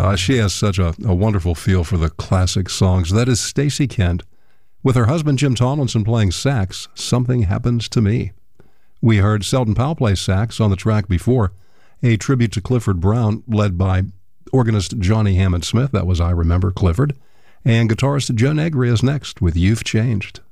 She has such a wonderful feel for the classic songs. That is Stacey Kent with her husband Jim Tomlinson playing sax, Something Happens to Me. We heard Selden Powell play sax on the track before, a tribute to Clifford Brown led by organist Johnny Hammond Smith. That was I Remember Clifford. And guitarist Joe Negri is next with You've Changed.